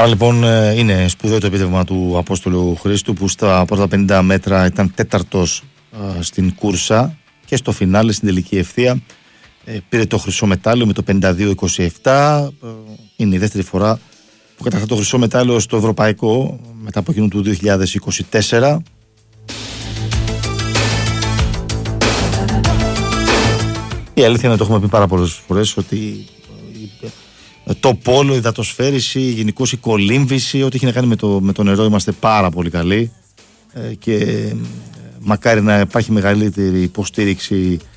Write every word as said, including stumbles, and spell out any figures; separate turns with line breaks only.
Άρα λοιπόν είναι σπουδαίο το επίτευγμα του Απόστολου Χρήστου, που στα πρώτα πενήντα μέτρα ήταν τέταρτος στην κούρσα και στο φινάλε, στην τελική ευθεία, πήρε το χρυσό μετάλλιο με το πενήντα δύο είκοσι επτά. Είναι η δεύτερη φορά που κατακτά το χρυσό μετάλλιο στο ευρωπαϊκό μετά από εκείνο του δύο χιλιάδες είκοσι τέσσερα. Η αλήθεια είναι, το έχουμε πει πάρα πολλές φορές, ότι το πόλο, η υδατοσφαίριση, γενικώς η κολύμβηση, ό,τι έχει να κάνει με το, με το νερό, είμαστε πάρα πολύ καλοί, ε, και μακάρι να υπάρχει μεγαλύτερη υποστήριξη